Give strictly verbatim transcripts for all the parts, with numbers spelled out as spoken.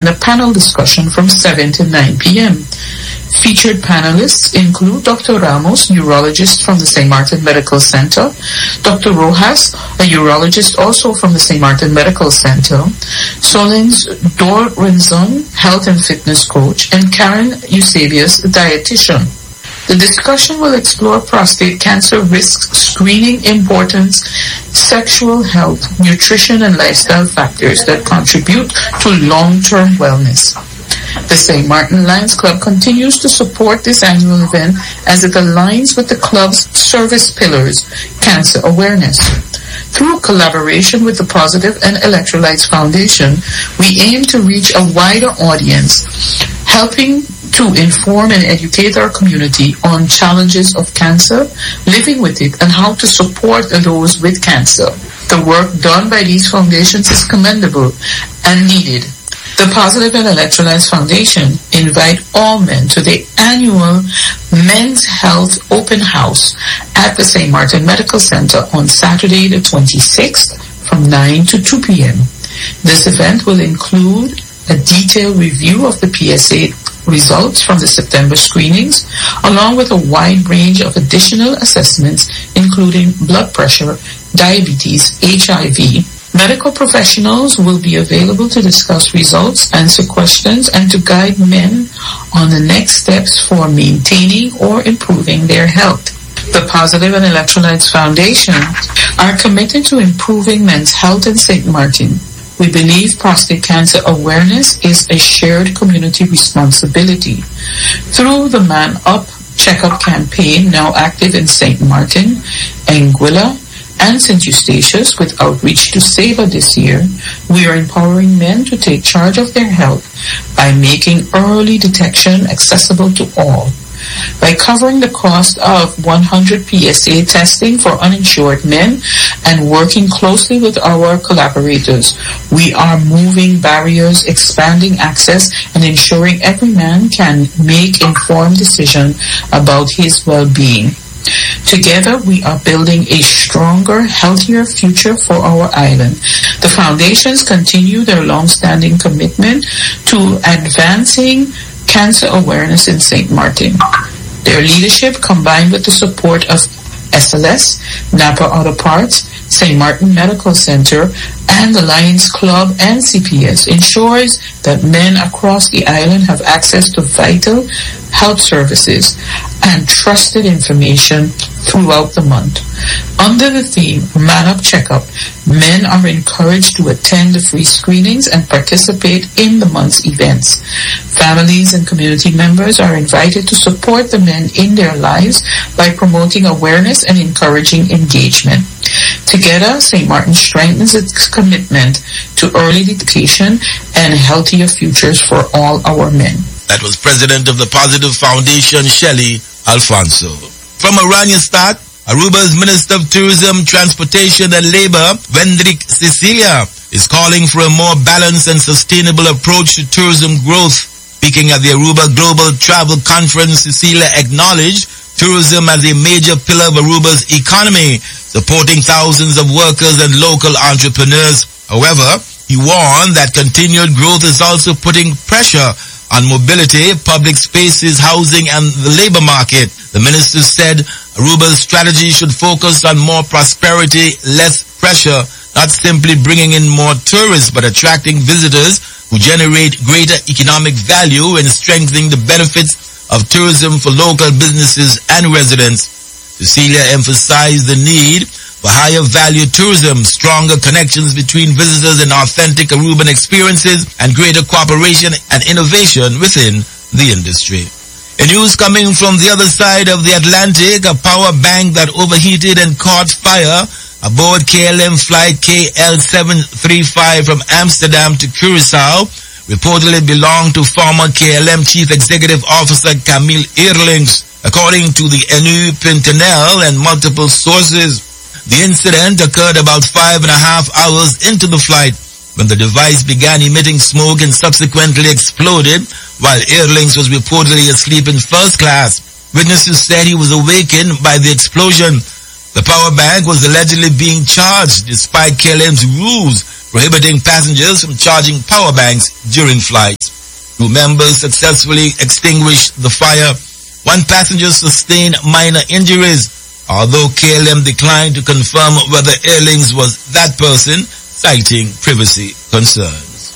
a panel discussion from seven to nine p.m. Featured panelists include Doctor Ramos, neurologist from the Saint Martin Medical Center, Doctor Rojas, a urologist also from the Saint Martin Medical Center, Solins Dorrenzon, health and fitness coach, and Karen Eusebius, dietitian. The discussion will explore prostate cancer risks, screening importance, sexual health, nutrition, and lifestyle factors that contribute to long-term wellness. The Saint Martin Lions Club continues to support this annual event as it aligns with the club's service pillars, cancer awareness. Through collaboration with the Positive and Electrolytes Foundation, we aim to reach a wider audience, helping to inform and educate our community on challenges of cancer, living with it, and how to support those with cancer. The work done by these foundations is commendable and needed. The Positive and Electrolytes Foundation invite all men to the annual Men's Health Open House at the Saint Martin Medical Center on Saturday the twenty-sixth from nine to two p.m. This event will include a detailed review of the P S A results from the September screenings, along with a wide range of additional assessments, including blood pressure, diabetes, H I V. Medical professionals will be available to discuss results, answer questions, and to guide men on the next steps for maintaining or improving their health. The Positive and Electrolytes Foundation are committed to improving men's health in Saint Martin. We believe prostate cancer awareness is a shared community responsibility. Through the Man Up Checkup campaign, now active in Saint Martin, Anguilla, and Saint Eustatius with outreach to SABA this year, we are empowering men to take charge of their health by making early detection accessible to all. By covering the cost of one hundred P S A testing for uninsured men and working closely with our collaborators, we are moving barriers, expanding access, and ensuring every man can make informed decision about his well-being. Together, we are building a stronger, healthier future for our island. The foundations continue their long-standing commitment to advancing cancer awareness in Saint Martin. Their leadership, combined with the support of S L S, Napa Auto Parts, Saint Martin Medical Center, and the Lions Club and C P S, ensures that men across the island have access to vital health services and trusted information throughout the month. Under the theme Man Up Checkup, men are encouraged to attend the free screenings and participate in the month's events. Families and community members are invited to support the men in their lives by promoting awareness and encouraging engagement. Together, Saint Martin strengthens its commitment to early education and healthier futures for all our men. That was President of the Positive Foundation, Shelley Alfonso. From Oranjestad, Aruba's Minister of Tourism, Transportation and Labor, Wendrik Cecilia, is calling for a more balanced and sustainable approach to tourism growth. Speaking at the Aruba Global Travel Conference, Cecilia acknowledged tourism as a major pillar of Aruba's economy, supporting thousands of workers and local entrepreneurs. However, he warned that continued growth is also putting pressure on mobility, public spaces, housing, and the labor market. The minister said Aruba's strategy should focus on more prosperity, less pressure, not simply bringing in more tourists, but attracting visitors who generate greater economic value and strengthening the benefits of tourism for local businesses and residents. Cecilia emphasized the need for higher value tourism, stronger connections between visitors and authentic Aruban experiences, and greater cooperation and innovation within the industry. In news coming from the other side of the Atlantic, a power bank that overheated and caught fire aboard K L M flight K L seven thirty-five from Amsterdam to Curaçao reportedly belonged to former K L M Chief Executive Officer Camille Eerlings, according to the N U Pintanel and multiple sources. The incident occurred about five and a half hours into the flight when the device began emitting smoke and subsequently exploded while Eerlings was reportedly asleep in first class. Witnesses said he was awakened by the explosion. The power bank was allegedly being charged despite K L M's rules prohibiting passengers from charging power banks during flights. Two members successfully extinguished the fire. One passenger sustained minor injuries, although K L M declined to confirm whether Airlings was that person, citing privacy concerns.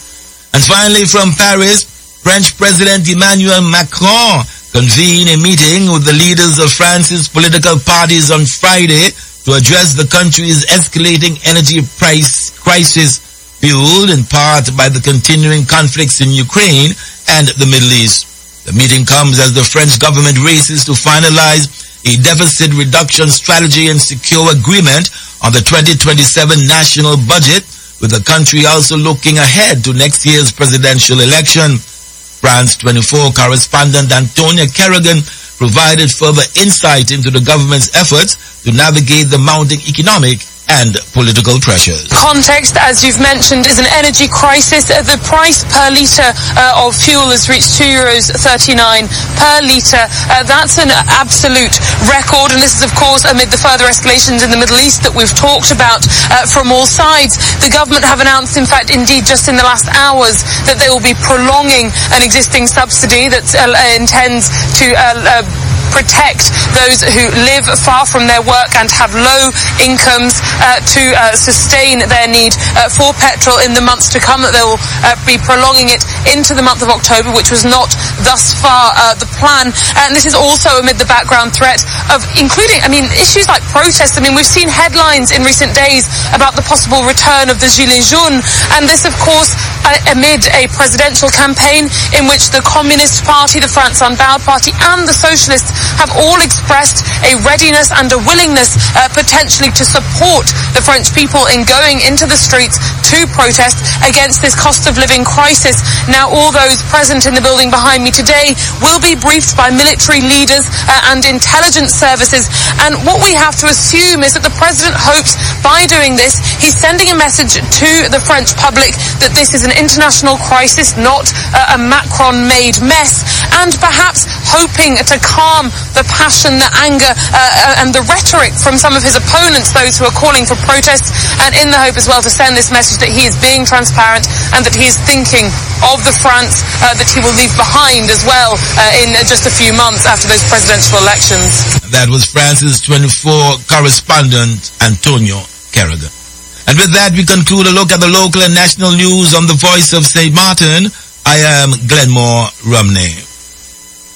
And finally, from Paris, French President Emmanuel Macron convened a meeting with the leaders of France's political parties on Friday to address the country's escalating energy price crisis, fueled in part by the continuing conflicts in Ukraine and the Middle East. The meeting comes as the French government races to finalize a deficit reduction strategy and secure agreement on the twenty twenty-seven national budget, with the country also looking ahead to next year's presidential election. France twenty-four correspondent Antonia Kerrigan provided further insight into the government's efforts to navigate the mounting economic and political pressures. Context, as you've mentioned, is an energy crisis. The price per litre uh, of fuel has reached two euros thirty-nine per litre. Uh, that's an absolute record, and this is, of course, amid the further escalations in the Middle East that we've talked about uh, from all sides. The government have announced, in fact, indeed, just in the last hours, that they will be prolonging an existing subsidy that uh, intends to uh, uh, protect those who live far from their work and have low incomes uh, to uh, sustain their need uh, for petrol in the months to come. That they will uh, be prolonging it into the month of October, which was not thus far uh, the plan. And this is also amid the background threat of including, I mean, issues like protests. I mean, we've seen headlines in recent days about the possible return of the Gilets jaunes, and this, of course, uh, amid a presidential campaign in which the Communist Party, the France Unbowed Party, and the Socialists have all expressed a readiness and a willingness uh, potentially to support the French people in going into the streets to protest against this cost of living crisis. Now, all those present in the building behind me today will be briefed by military leaders uh, and intelligence services, and what we have to assume is that the president hopes by doing this he's sending a message to the French public that this is an international crisis, not uh, a Macron-made mess, and perhaps hoping to calm the passion, the anger, uh, and the rhetoric from some of his opponents, those who are calling for protests, and in the hope as well to send this message that he is being transparent and that he is thinking of the France uh, that he will leave behind as well uh, in uh, just a few months after those presidential elections. That was France's twenty-four correspondent Antonio Kerrigan. And with that, we conclude a look at the local and national news on the Voice of Saint Martin. I am Glenmore Rumney.